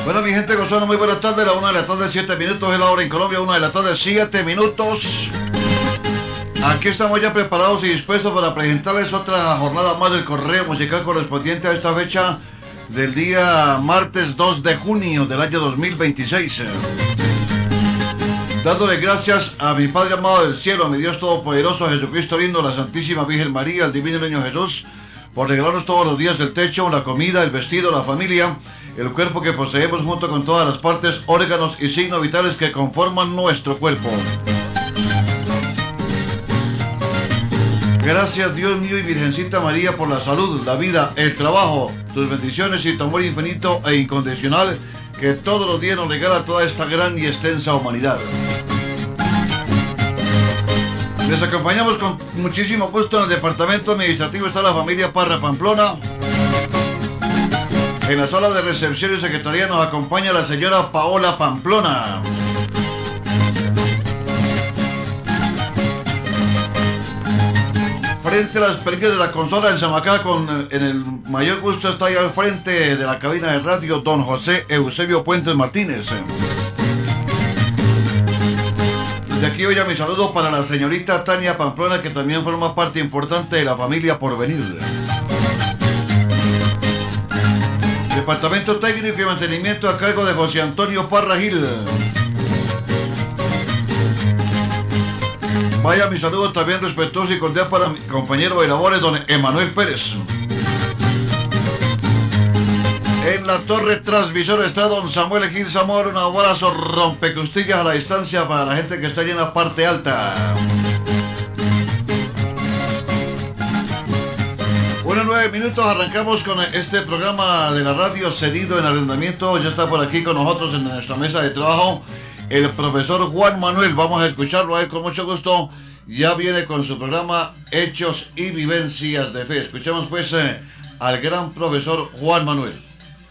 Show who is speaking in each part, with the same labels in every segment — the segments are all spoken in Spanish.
Speaker 1: Bueno, mi gente gozando, muy buena tarde, la 1 de la tarde, 7 minutos, es la hora en Colombia, 1 de la tarde, 7 minutos. Aquí estamos ya preparados y dispuestos para presentarles otra jornada más del correo musical correspondiente a esta fecha del día martes 2 de junio del año 2026. Dándole gracias a mi Padre amado del cielo, a mi Dios todopoderoso, a Jesucristo lindo, a la Santísima Virgen María, al Divino Niño Jesús, por regalarnos todos los días el techo, la comida, el vestido, la familia, el cuerpo que poseemos junto con todas las partes, órganos y signos vitales que conforman nuestro cuerpo. Gracias Dios mío y Virgencita María por la salud, la vida, el trabajo, tus bendiciones y tu amor infinito e incondicional que todos los días nos regala toda esta gran y extensa humanidad. Les acompañamos con muchísimo gusto en el departamento administrativo, está la familia Parra Pamplona. En la sala de recepción y secretaría nos acompaña la señora Paola Pamplona. Frente a las perillas de la consola en Samacá, en el mayor gusto está ahí al frente de la cabina de radio don José Eusebio Puentes Martínez. Desde aquí voy a mi saludo para la señorita Tania Pamplona, que también forma parte importante de la familia Porvenir. Departamento técnico y mantenimiento a cargo de José Antonio Parra Gil. Vaya mi saludo también respetuoso y cordial para mi compañero de labores, don Emanuel Pérez. En la torre transmisora está don Samuel Gil Zamora. Un abrazo rompecostillas a la distancia para la gente que está allí en la parte alta. 9 minutos, arrancamos con este programa de la radio cedido en arrendamiento. Ya está por aquí con nosotros en nuestra mesa de trabajo el profesor Juan Manuel. Vamos a escucarlo a él con mucho gusto. Ya viene con su programa Hechos y Vivencias de Fe. Escuchemos pues al gran profesor Juan Manuel.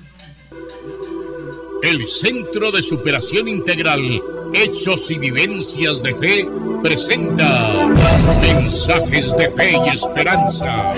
Speaker 2: El Centro de Superación Integral Hechos y Vivencias de Fe presenta Mensajes de Fe y Esperanza.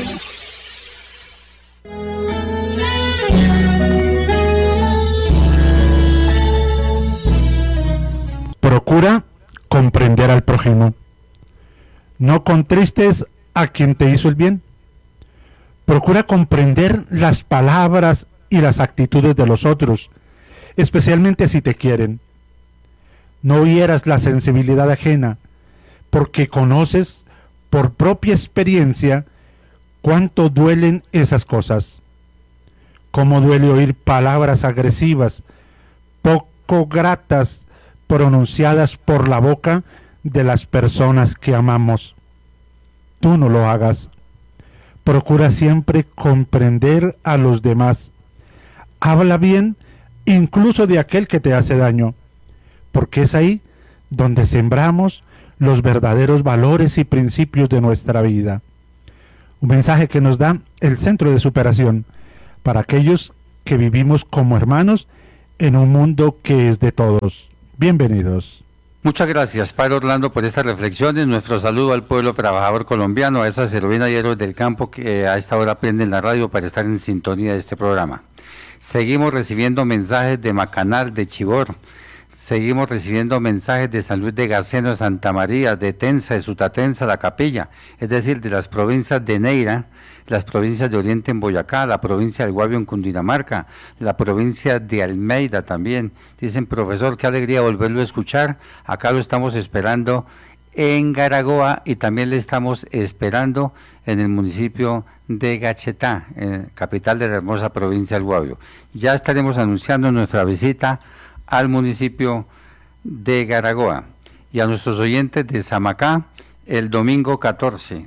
Speaker 3: Procura comprender al prójimo. No contristes a quien te hizo el bien. Procura comprender las palabras y las actitudes de los otros, especialmente si te quieren. No hieras la sensibilidad ajena, porque conoces por propia experiencia cuánto duelen esas cosas. Cómo duele oír palabras agresivas, poco gratas, pronunciadas por la boca de las personas que amamos. Tú no lo hagas. Procura siempre comprender a los demás. Habla bien incluso de aquel que te hace daño, porque es ahí donde sembramos los verdaderos valores y principios de nuestra vida. Un mensaje que nos da el Centro de Superación para aquellos que vivimos como hermanos en un mundo que es de todos. Bienvenidos.
Speaker 4: Muchas gracias, Padre Orlando, por estas reflexiones. Nuestro saludo al pueblo trabajador colombiano, a esas heroínas y héroes del campo que a esta hora prenden la radio para estar en sintonía de este programa. Seguimos recibiendo mensajes de Macanal, de Chivor. Seguimos recibiendo mensajes de San Luis de Gaceno, Santa María, de Tensa, de Sutatensa, La Capilla, es decir, de las provincias de Neira, las provincias de Oriente en Boyacá, la provincia del Guavio en Cundinamarca, la provincia de Almeida también. Dicen, profesor, qué alegría volverlo a escuchar. Acá lo estamos esperando en Garagoa y también le estamos esperando en el municipio de Gachetá, capital de la hermosa provincia del Guavio. Ya estaremos anunciando nuestra visita al municipio de Garagoa. Y a nuestros oyentes de Samacá, el domingo 14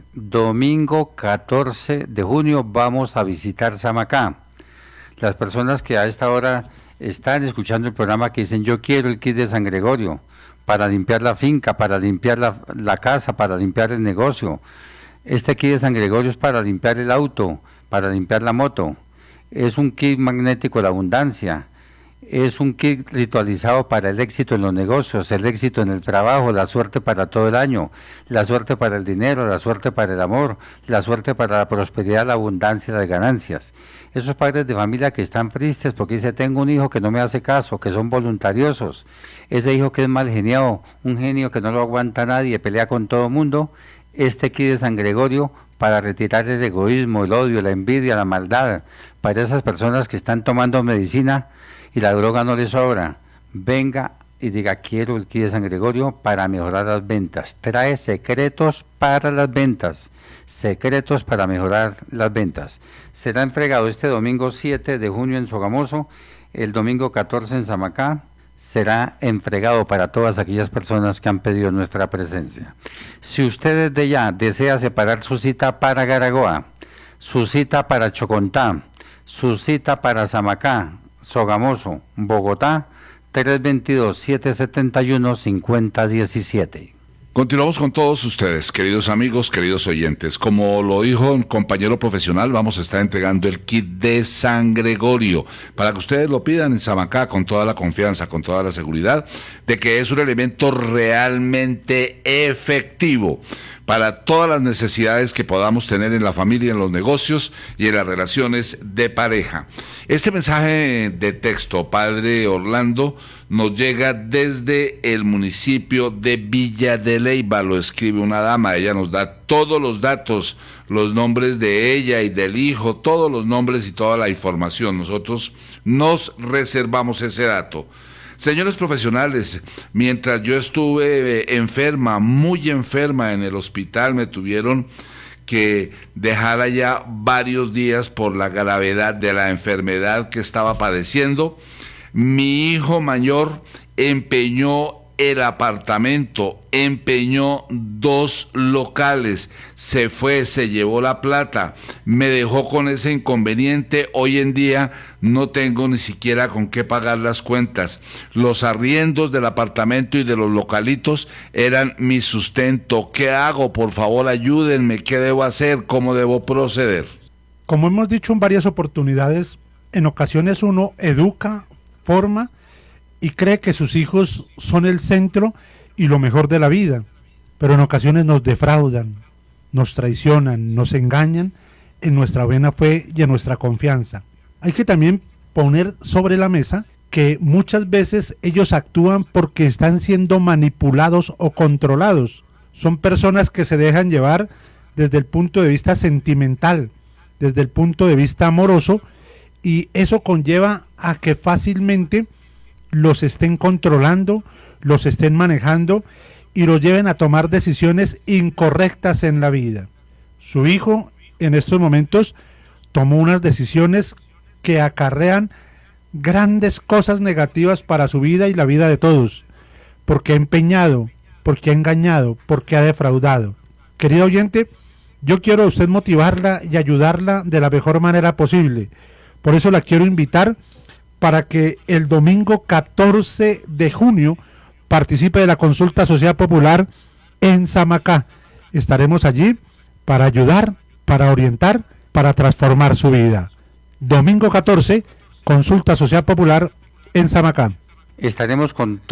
Speaker 4: de junio vamos a visitar Samacá. Las personas que a esta hora están escuchando el programa que dicen, yo quiero el kit de San Gregorio para limpiar la finca, para limpiar la casa, para limpiar el negocio. Este kit de San Gregorio es para limpiar el auto, para limpiar la moto. Es un kit magnético de la abundancia. Es un kit ritualizado para el éxito en los negocios, el éxito en el trabajo, la suerte para todo el año, la suerte para el dinero, la suerte para el amor, la suerte para la prosperidad, la abundancia, las ganancias. Esos padres de familia que están tristes porque dice, tengo un hijo que no me hace caso, que son voluntariosos, ese hijo que es mal geniado, un genio que no lo aguanta nadie, pelea con todo el mundo, este kit de San Gregorio para retirar el egoísmo, el odio, la envidia, la maldad, para esas personas que están tomando medicina y la droga no les sobra, venga y diga, quiero el kit de San Gregorio para mejorar las ventas. Trae secretos para las ventas, secretos para mejorar las ventas. Será entregado este domingo 7 de junio en Sogamoso, el domingo 14 en Samacá. Será entregado para todas aquellas personas que han pedido nuestra presencia. Si usted desde ya desea separar su cita para Garagoa, su cita para Chocontá, su cita para Samacá, Sogamoso, Bogotá, 322-771-5017.
Speaker 5: Continuamos con todos ustedes, queridos amigos, queridos oyentes. Como lo dijo un compañero profesional, vamos a estar entregando el kit de San Gregorio para que ustedes lo pidan en Samacá con toda la confianza, con toda la seguridad de que es un elemento realmente efectivo para todas las necesidades que podamos tener en la familia, en los negocios y en las relaciones de pareja. Este mensaje de texto, Padre Orlando, nos llega desde el municipio de Villa de Leyva, lo escribe una dama, ella nos da todos los datos, los nombres de ella y del hijo, todos los nombres y toda la información. Nosotros nos reservamos ese dato. Señores profesionales, mientras yo estuve enferma, muy enferma en el hospital, me tuvieron que dejar allá varios días por la gravedad de la enfermedad que estaba padeciendo. Mi hijo mayor empeñó el apartamento, empeñó 2 locales, se fue, se llevó la plata, me dejó con ese inconveniente. Hoy en día no tengo ni siquiera con qué pagar las cuentas. Los arriendos del apartamento y de los localitos eran mi sustento. ¿Qué hago? Por favor, ayúdenme. ¿Qué debo hacer? ¿Cómo debo proceder?
Speaker 3: Como hemos dicho en varias oportunidades, en ocasiones uno educa, forma y cree que sus hijos son el centro y lo mejor de la vida, pero en ocasiones nos defraudan, nos traicionan, nos engañan en nuestra buena fe y en nuestra confianza. Hay que también poner sobre la mesa que muchas veces ellos actúan porque están siendo manipulados o controlados. Son personas que se dejan llevar desde el punto de vista sentimental, desde el punto de vista amoroso, y eso conlleva a que fácilmente los estén controlando, los estén manejando y los lleven a tomar decisiones incorrectas en la vida. Su hijo en estos momentos tomó unas decisiones que acarrean grandes cosas negativas para su vida y la vida de todos, porque ha empeñado, porque ha engañado, porque ha defraudado. Querido oyente, yo quiero a usted motivarla y ayudarla de la mejor manera posible. Por eso la quiero invitar para que el domingo 14 de junio participe de la consulta social popular en Samacá. Estaremos allí para ayudar, para orientar, para transformar su vida. Domingo 14, consulta social popular en Samacá.
Speaker 4: Estaremos con